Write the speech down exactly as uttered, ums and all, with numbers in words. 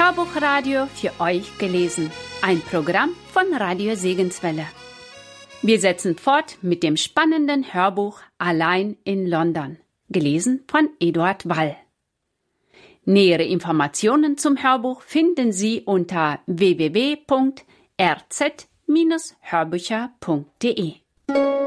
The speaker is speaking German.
Hörbuchradio für euch gelesen. Ein Programm von Radio Segenswelle. Wir setzen fort mit dem spannenden Hörbuch Allein in London, gelesen von Eduard Wall. Nähere Informationen zum Hörbuch finden Sie unter w w w punkt r z Bindestrich hörbücher punkt d e.